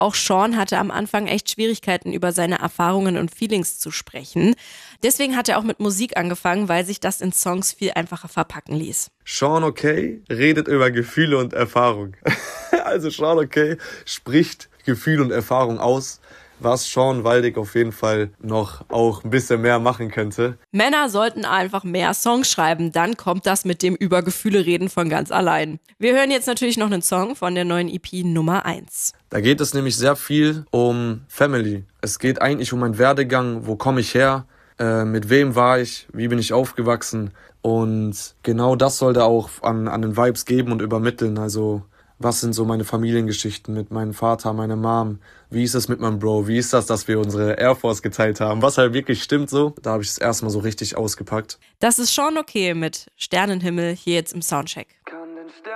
Auch Sean hatte am Anfang echt Schwierigkeiten, über seine Erfahrungen und Feelings zu sprechen. Deswegen hat er auch mit Musik angefangen, weil sich das in Songs viel einfacher verpacken ließ. Sean OK redet über Gefühle und Erfahrung. Also Sean OK spricht Gefühl und Erfahrung aus, was Sean Waldig auf jeden Fall noch auch ein bisschen mehr machen könnte. Männer sollten einfach mehr Songs schreiben, dann kommt das mit dem über Gefühle reden von ganz allein. Wir hören jetzt natürlich noch einen Song von der neuen EP Nummer 1. Da geht es nämlich sehr viel um Family. Es geht eigentlich um meinen Werdegang, wo komme ich her, mit wem war ich, wie bin ich aufgewachsen. Und genau das soll da auch an den Vibes geben und übermitteln. Also was sind so meine Familiengeschichten mit meinem Vater, meiner Mom? Wie ist es mit meinem Bro? Wie ist das, dass wir unsere Air Force geteilt haben? Was halt wirklich stimmt so. Da habe ich es erstmal so richtig ausgepackt. Das ist Sean OK mit Sternenhimmel hier jetzt im Soundcheck.